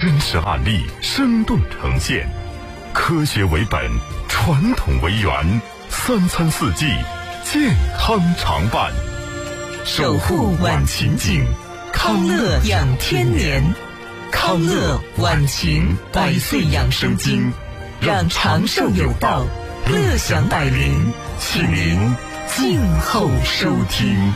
真实案例生动呈现，科学为本，传统为源，3餐4季健康常伴， 守护晚晴景，康乐养天年。康乐晚晴100岁养生经，让长寿有道，乐享百龄，请您静候收听。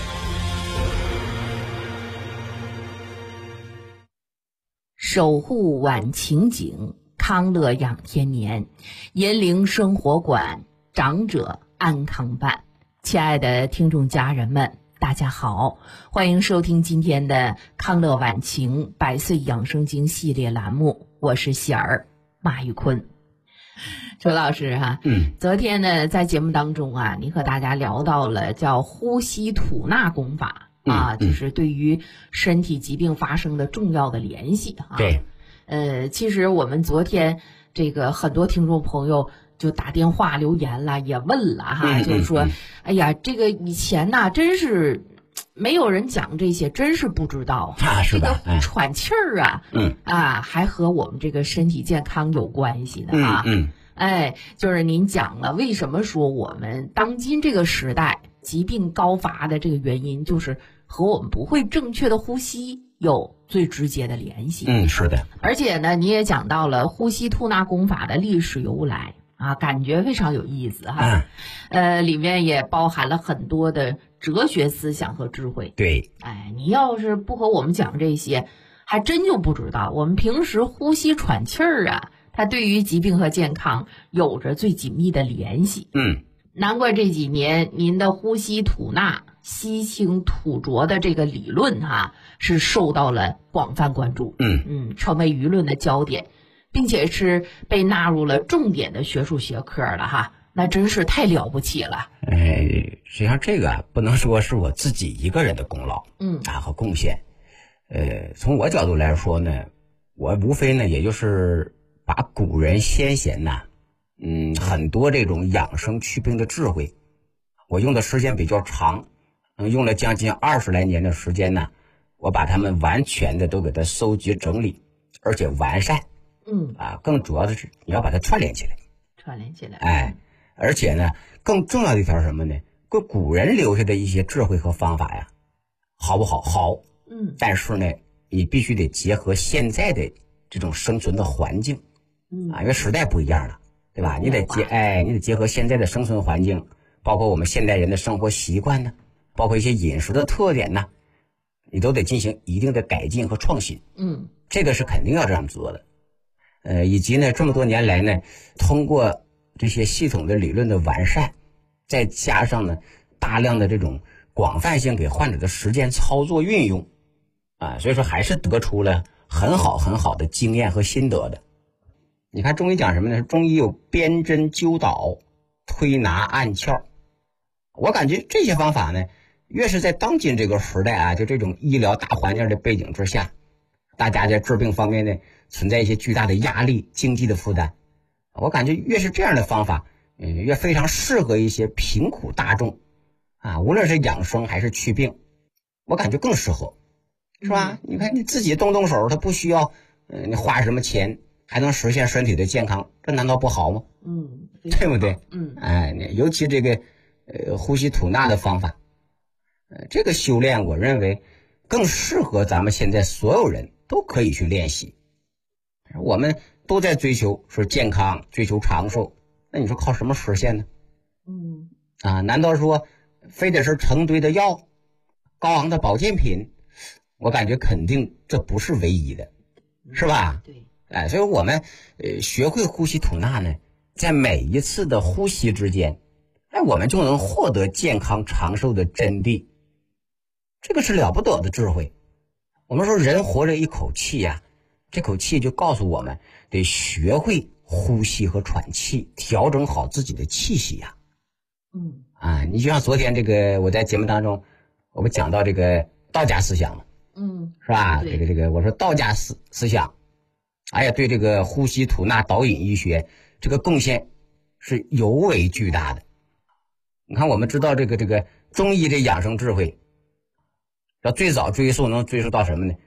守护晚晴景，康乐养天年，银铃生活馆，长者安康办。亲爱的听众家人们，大家好，欢迎收听今天的康乐晚晴100岁养生经系列栏目，我是喜儿马玉坤。周老师昨天呢在节目当中你和大家聊到了叫呼吸吐纳功法就是对于身体疾病发生的重要的联系对， 其实我们昨天这个很多听众朋友就打电话留言了，也问了就是说，哎呀，这个以前真是没有人讲这些，真是不知道是吧？ 这个喘气儿还和我们这个身体健康有关系的就是您讲了，为什么说我们当今这个时代疾病高发的这个原因，就是和我们不会正确的呼吸有最直接的联系。 是的。 而且呢，你也讲到了呼吸吐纳功法的历史由来感觉非常有意思里面也包含了很多的哲学思想和智慧。 对， 你要是不和我们讲这些，还真就不知道我们平时呼吸喘气儿它对于疾病和健康有着最紧密的联系。难怪这几年您的呼吸吐纳、吸清吐浊的这个理论是受到了广泛关注，成为舆论的焦点，并且是被纳入了重点的学术学科了那真是太了不起了。 实际上这个不能说是我自己一个人的功劳和贡献。从我角度来说呢，我无非呢也就是把古人先贤很多这种养生祛病的智慧，我用的时间比较长，用了将近20来年的时间我把它们完全的都给它搜集整理，而且完善。更主要的是你要把它串联起来。而且呢，更重要的一条是什么呢？古人留下的一些智慧和方法好不好？好。但是呢，你必须得结合现在的这种生存的环境。因为时代不一样了，对吧？你得结合现在的生存环境，包括我们现代人的生活习惯包括一些饮食的特点你都得进行一定的改进和创新。这个是肯定要这样做的。以及呢，这么多年来呢，通过这些系统的理论的完善，再加上呢大量的这种广泛性给患者的实践操作运用所以说还是得出了很好的经验和心得的。你看中医讲什么呢？中医有辨针灸导、推拿按窍。我感觉这些方法呢，越是在当今这个时代就这种医疗大环境的背景之下，大家在治病方面呢存在一些巨大的压力、经济的负担，我感觉越是这样的方法越非常适合一些贫苦大众无论是养生还是祛病，我感觉更适合，是吧？你看你自己动手，它不需要你花什么钱，还能实现身体的健康，这难道不好吗？对不对？尤其这个呼吸吐纳的方法，这个修炼我认为更适合咱们现在所有人都可以去练习。我们都在追求是健康，追求长寿，那你说靠什么实现呢？难道说非得是成堆的药、高昂的保健品？我感觉肯定这不是唯一的，是吧？ 对。 所以我们学会呼吸吐纳呢，在每一次的呼吸之间，我们就能获得健康长寿的真谛。这个是了不得的智慧。我们说人活着一口气这口气就告诉我们得学会呼吸和喘气，调整好自己的气息你就像昨天这个我在节目当中我们讲到这个道家思想嘛，是吧？这个我说道家思想对这个呼吸吐纳导引医学这个贡献是尤为巨大的。你看我们知道这个中医的养生智慧，要最早能追溯到什么呢？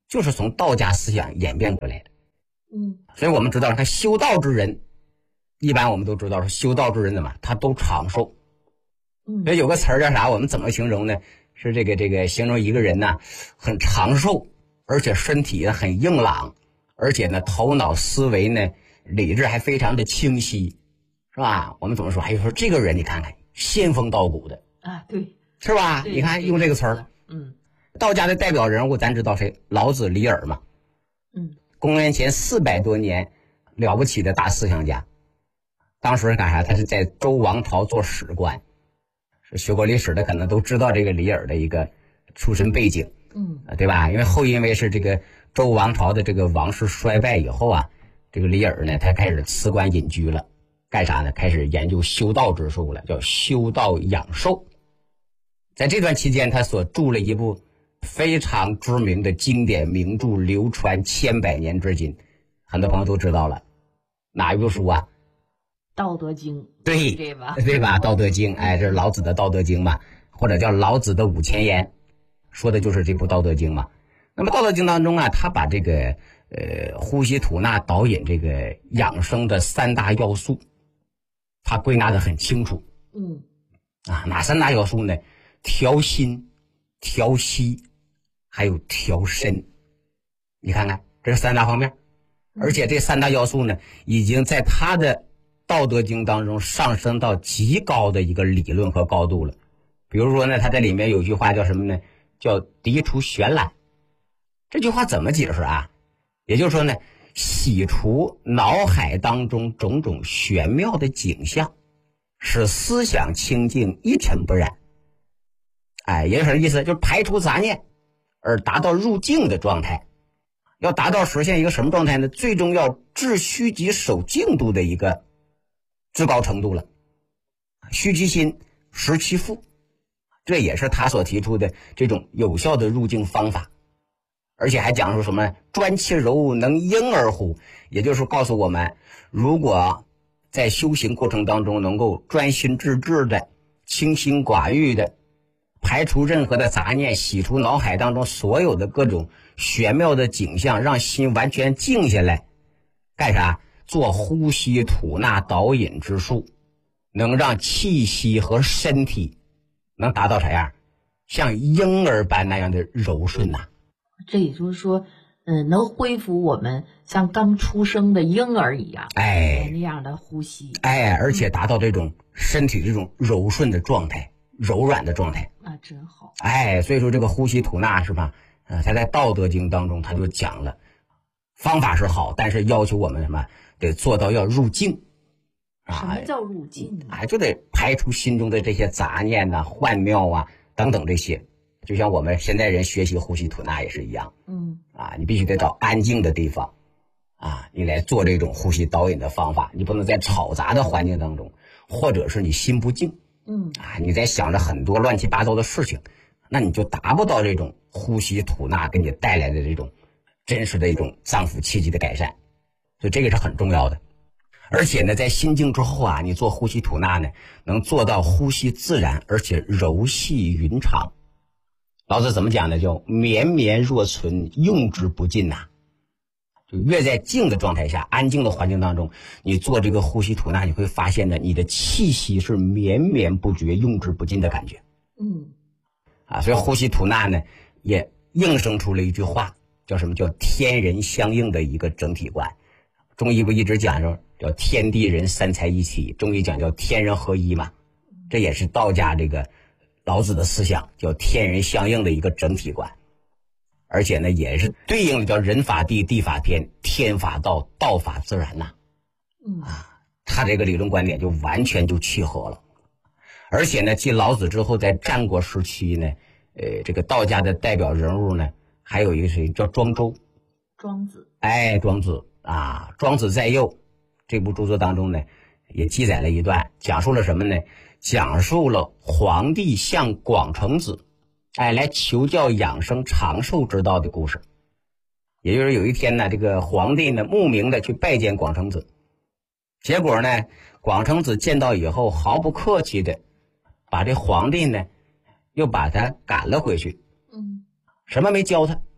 就是从道家思想演变过来的。所以我们知道，他修道之人，一般我们都知道说修道之人的嘛，他都长寿。所以有个词儿叫啥？我们怎么形容呢？是这个形容一个人呢，很长寿，而且身体很硬朗，而且呢头脑思维呢理智还非常的清晰，是吧？我们怎么说？还有说这个人你看看仙风道骨的啊，对， 是吧？你看用这个词儿。道家的代表人物咱知道谁？老子、李耳嘛。公元前400多年，了不起的大思想家。当时干啥？他是在周王朝做史官。是学过历史的可能都知道这个李耳的一个出身背景，对吧？因为是这个周王朝的这个王室衰败以后啊，这个李耳呢，他开始辞官隐居了，干啥呢？开始研究修道之术了，叫修道养寿。在这段期间，他所著了一部非常知名的经典名著，流传千百年至今，很多朋友都知道了。哪一部书啊？ 道德经。 对，对吧？道德经，这是老子的道德经嘛，或者叫老子的5000言，说的就是这部道德经嘛。那么道德经当中啊，他把这个呼吸吐纳导引这个养生的3大要素，他归纳的很清楚。哪3大要素呢？调心、调息，还有调身。你看看，这是3大方面，而且这3大要素呢，已经在他的道德经当中上升到极高的一个理论和高度了。比如说呢，他在里面有句话叫什么呢？叫涤除玄览。这句话怎么解释啊？也就是说呢，洗除脑海当中种种玄妙的景象，使思想清净，一尘不染。也就是意思，就是排除杂念，而达到入静的状态。要达到实现一个什么状态呢？最终要致虚极守静度的一个至高程度了。虚其心，实其腹，这也是他所提出的这种有效的入静方法。而且还讲说什么专其柔，能婴儿乎，也就是告诉我们，如果在修行过程当中能够专心致志的、清心寡欲的排除任何的杂念，洗除脑海当中所有的各种玄妙的景象，让心完全静下来，干啥？做呼吸吐纳导引之术，能让气息和身体能达到啥样？像婴儿般那样的柔顺呐。 这也就是说，能恢复我们像刚出生的婴儿一样，那样的呼吸， 而且达到这种身体这种柔顺的状态，柔软的状态啊，真好。 所以说这个呼吸吐纳是吧？他在《道德经》当中他就讲了，方法是好，但是要求我们什么？得做到要入静。 什么叫入静呢？ 就得排除心中的这些杂念呐、幻妙啊等等这些。就像我们现代人学习呼吸吐纳也是一样。你必须得找安静的地方你来做这种呼吸导引的方法。你不能在吵杂的环境当中，或者是你心不静。你在想着很多乱七八糟的事情，那你就达不到这种呼吸吐纳给你带来的这种真实的一种脏腑气机的改善。所以这个是很重要的。而且呢，在心静之后你做呼吸吐纳呢，能做到呼吸自然，而且柔细匀长。老子怎么讲呢？叫绵绵若存，用之不尽呐。就越在静的状态下，安静的环境当中，你做这个呼吸吐纳，你会发现呢，你的气息是绵绵不绝，用之不尽的感觉。所以呼吸吐纳呢，也应生出了一句话，叫什么？叫天人相应的一个整体观。中医不一直讲说叫天地人三才一体，中医讲叫天人合一嘛，这也是道家这个老子的思想，叫天人相应的一个整体观。而且呢，也是对应的叫人法地，地法天，天法道，道法自然呐。他这个理论观点就完全就契合了。而且呢，继老子之后，在战国时期呢，这个道家的代表人物呢，还有一个谁叫庄周。 庄子。 庄子庄子在右这部著作当中呢，也记载了一段，讲述了什么呢？讲述了皇帝向广成子来求教养生长寿之道的故事。也就是有一天呢，这个皇帝呢慕名的去拜见广成子，结果呢，广成子见到以后毫不客气的把这皇帝呢又把他赶了回去。什么没教他？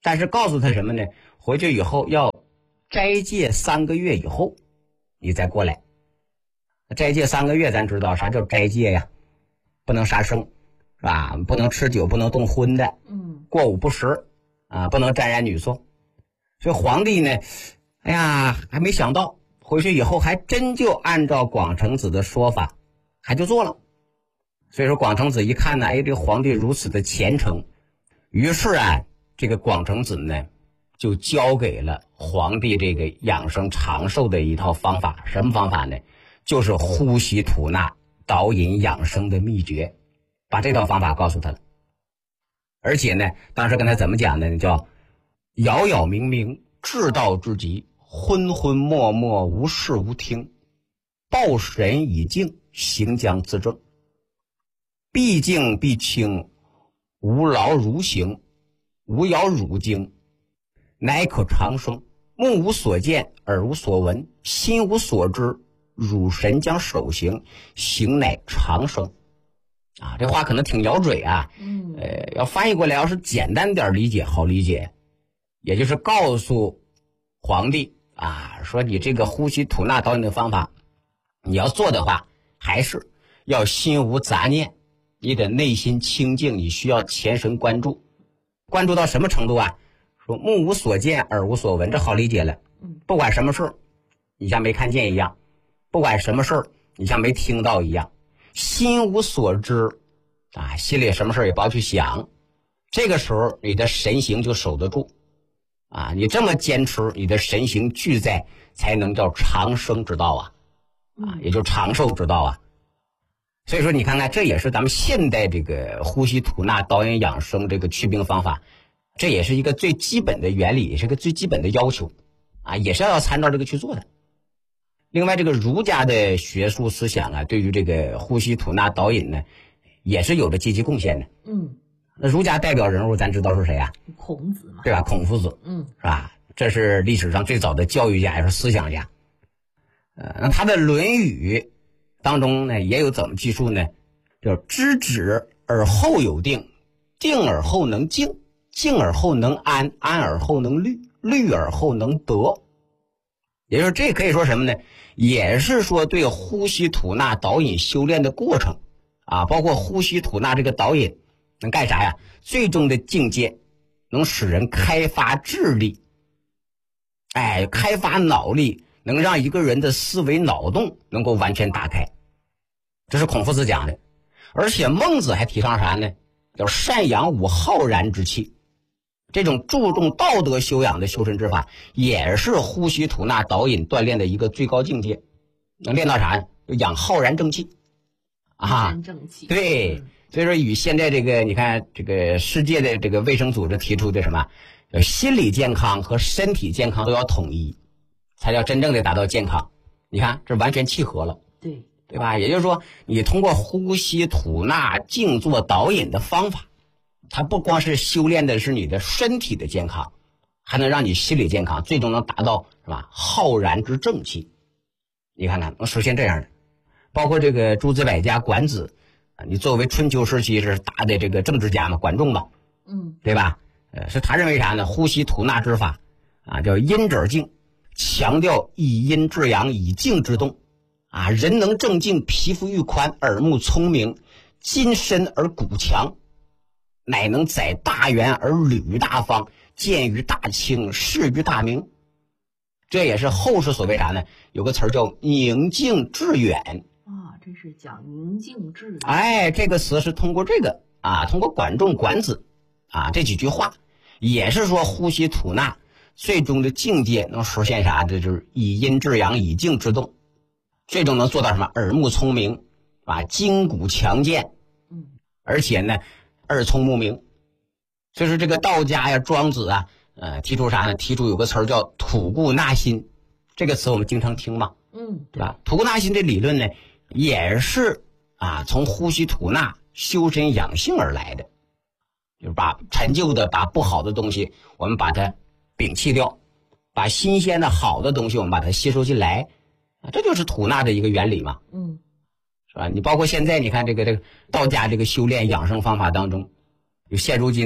但是告诉他什么呢？回去以后要斋戒3个月以后，你再过来。斋戒3个月，咱知道啥叫斋戒呀？不能杀生，是吧？不能吃酒，不能动荤的，过午不食啊，不能沾染女色。所以皇帝呢，哎呀，还没想到，回去以后还真就按照广成子的说法，还就做了。所以说广成子一看呢，哎，这个皇帝如此的虔诚，于是啊，这个广成子呢，就教给了皇帝这个养生长寿的一套方法。什么方法呢？就是呼吸吐纳导引养生的秘诀，把这套方法告诉他了。而且呢，当时跟他怎么讲呢？叫杳杳冥冥，至道至极，昏昏默默，无视无听，抱神以静，行将自正，必静必清，无劳如行，无扰汝经，乃可长生。目无所见，耳无所闻，心无所知，汝神将守行，行乃长生。啊，这话可能挺咬嘴啊。要翻译过来，要是简单点理解，好理解，也就是告诉皇帝啊，说你这个呼吸吐纳导引的方法，你要做的话，还是要心无杂念，你的内心清净，你需要全神贯注，关注到什么程度啊？说目无所见，耳无所闻，这好理解了。不管什么事你像没看见一样，不管什么事你像没听到一样，心无所知啊，心里什么事也不要去想。这个时候你的神行就守得住啊，你这么坚持，你的神行俱在，才能叫长生之道啊，也就长寿之道啊。所以说你看看，这也是咱们现代这个呼吸吐纳导引养生这个祛病方法，这也是一个最基本的原理，也是个最基本的要求啊，也是要参照这个去做的。另外这个儒家的学术思想啊，对于这个呼吸吐纳导引呢，也是有着积极贡献的。那儒家代表人物咱知道是谁啊？ 孔子嘛， 对吧？孔夫子，是吧？这是历史上最早的教育家，也是思想家。那他的《论语》当中呢，也有怎么记述呢？叫知止而后有定，定而后能静，静而后能安，安而后能虑，虑而后能得。也就是这可以说什么呢？也是说对呼吸吐纳导引修炼的过程啊，包括呼吸吐纳这个导引能干啥呀？最终的境界能使人开发智力，开发脑力，能让一个人的思维脑洞能够完全打开。这是孔夫子讲的。而且孟子还提倡啥呢？叫善养吾浩然之气。这种注重道德修养的修身之法，也是呼吸吐纳导引锻炼的一个最高境界。能练到啥呢？就养浩然正气啊， 正气。 对，所以说与现在这个你看这个世界的这个卫生组织提出的什么，心理健康和身体健康都要统一，才叫真正的达到健康。你看这完全契合了，对吧？也就是说，你通过呼吸吐纳静坐导引的方法，它不光是修炼的是你的身体的健康，还能让你心理健康，最终能达到是吧？浩然之正气。你看看能实现这样的，包括这个诸子百家管子，你作为春秋时期是大的这个政治家嘛，管仲嘛，对吧？是他认为啥呢？呼吸吐纳之法啊，叫阴者静，强调以阴制阳，以静制动啊，人能正静，皮肤愈宽，耳目聪明，筋深而骨强，乃能载大圆而履大方，见于大清，视于大明。这也是后世所谓啥呢？有个词儿叫宁静致远啊，这是讲宁静致远。 这个词是通过这个啊，通过管仲、管子啊这几句话，也是说呼吸吐纳最终的境界能实现啥？这就是以阴制阳，以静制动，最终能做到什么？耳目聪明啊，筋骨强健，而且呢耳聪目明。所以说这个道家呀、庄子啊，提出啥呢？提出有个词儿叫吐故纳新，这个词我们经常听嘛，对吧？吐故纳新这理论呢，也是从呼吸吐纳修身养性而来的，就是把陈旧的、把不好的东西，我们把它摒弃掉，把新鲜的好的东西我们把它吸收进来，这就是吐纳的一个原理嘛，是吧？你包括现在你看这个道家这个修炼养生方法当中，就现如今呢，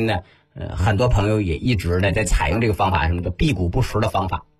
很多朋友也一直呢在采用这个方法，什么的辟谷不食的方法